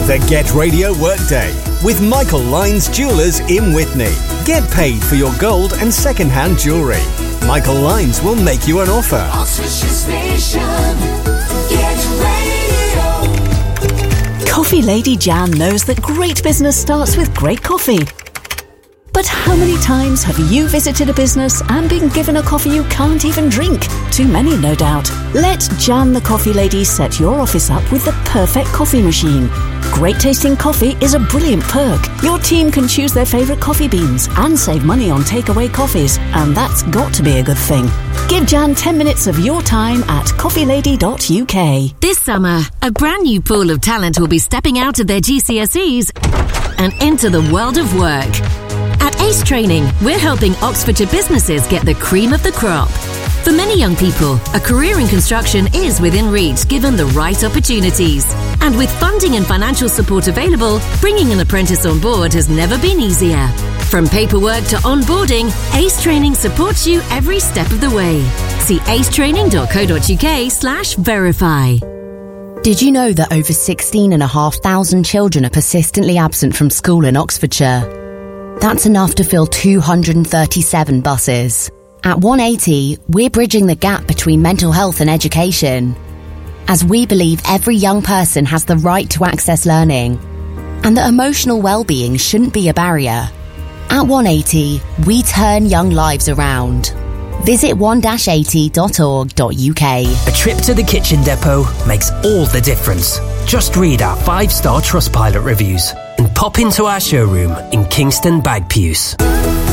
The Get Radio Workday with Michael Lyons Jewellers in Witney. Get paid for your gold and second-hand jewellery. Michael Lyons will make you an offer. Oxfordshire Station, Get Radio. Coffee Lady Jan knows that great business starts with great coffee. But how many times have you visited a business and been given a coffee you can't even drink? Too many, no doubt. Let Jan the Coffee Lady set your office up with the perfect coffee machine. Great tasting coffee is a brilliant perk. Your team can choose their favourite coffee beans and save money on takeaway coffees, and that's got to be a good thing. Give Jan 10 minutes of your time at coffeelady.uk. This summer, a brand new pool of talent will be stepping out of their GCSEs and into the world of work. At Ace Training, we're helping Oxfordshire businesses get the cream of the crop. For many young people, a career in construction is within reach given the right opportunities. And with funding and financial support available, bringing an apprentice on board has never been easier. From paperwork to onboarding, Ace Training supports you every step of the way. See acetraining.co.uk/verify. Did you know that over 16,500 children are persistently absent from school in Oxfordshire? That's enough to fill 237 buses. At 180, we're bridging the gap between mental health and education, as we believe every young person has the right to access learning and that emotional well-being shouldn't be a barrier. At 180, we turn young lives around. Visit 1-80.org.uk. A trip to the Kitchen Depot makes all the difference. Just read our 5-star Trustpilot reviews and pop into our showroom in Kingston Bagpuws.